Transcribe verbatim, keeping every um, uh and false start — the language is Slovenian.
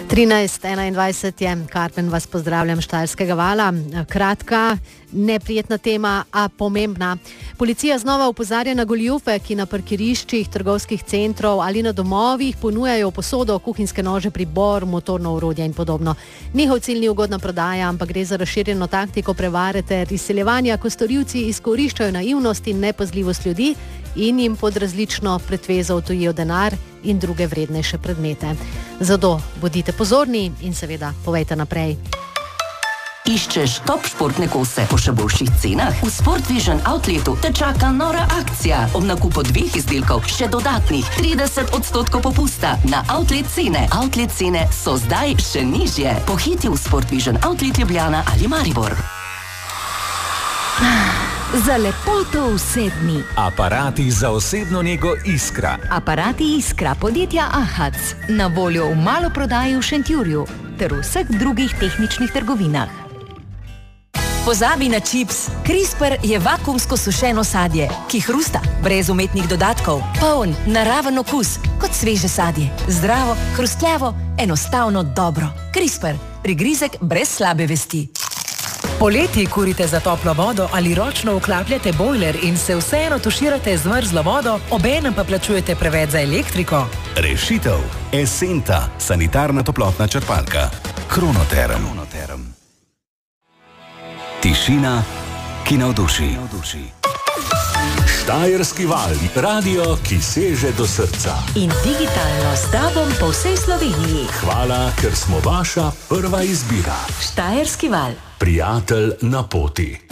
trinajst enaindvajset je, Karpen vas pozdravljam Štajerskega vala. Kratka, neprijetna tema, a pomembna. Policija znova opozarja na goljufe, ki na parkiriščih trgovskih centrov ali na domovih ponujajo posodo, kuhinjske nože, pribor, motorno orodje in podobno. Njihov cilj ni ugodna prodaja, ampak gre za razširjeno taktiko prevare ter izsiljevanja, ko storilci izkoriščajo naivnost in nepazljivost ljudi in jim pod različno pretvezo odtujijo denar in druge vrednejše predmete. Zato bodite pozorni in seveda povejte naprej. Iščeš top športne kose po še boljših cenah? V Sport Vision Outletu te čaka nora akcija. Ob nakupu dveh izdelkov še dodatnih trideset odstotkov popusta na outlet cene. Outlet cene so zdaj še nižje. Pohiti v Sport Vision Outlet Ljubljana ali Maribor. Za lepoto v sedmi. Aparati za osebno nego Iskra. Aparati Iskra podjetja Ahac. Na voljo v maloprodaji v Šentjurju ter v vseh drugih tehničnih trgovinah. Pozabi na čips. CRISPR je vakuumsko sušeno sadje, ki hrusta, brez umetnih dodatkov, poln, naraven okus, kot sveže sadje. Zdravo, hrustljavo, enostavno dobro. CRISPR. Prigrizek brez slabe vesti. Poleti kurite za toplo vodo ali ročno vklapljate bojler in se vseeno tuširate z mrzlo vodo, obenem pa plačujete preveč za elektriko? Rešitev. Esenta, sanitarna toplotna črpalka. Kronoterm. Tišina, ki navduši. Štajerski val, radio, ki seže do srca. In digitalno s tobom po vsej Sloveniji. Hvala, ker smo vaša prva izbira. Štajerski val. Prijatelj na poti.